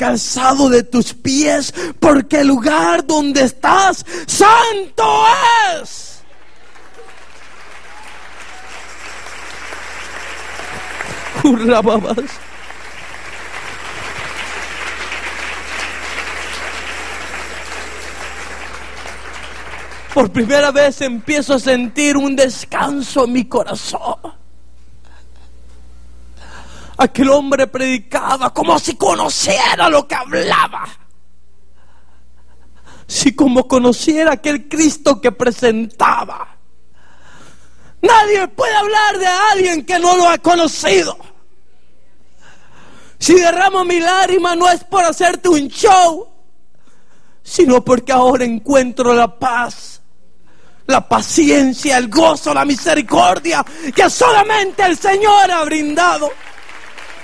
calzado de tus pies, porque el lugar donde estás, santo es. Currababas. Por primera vez empiezo a sentir un descanso en mi corazón. Aquel hombre predicaba como si conociera lo que hablaba. Si como conociera aquel Cristo que presentaba. Nadie puede hablar de alguien que no lo ha conocido. Si derramo mi lágrima no es por hacerte un show, sino porque ahora encuentro la paz, la paciencia, el gozo, la misericordia que solamente el Señor ha brindado.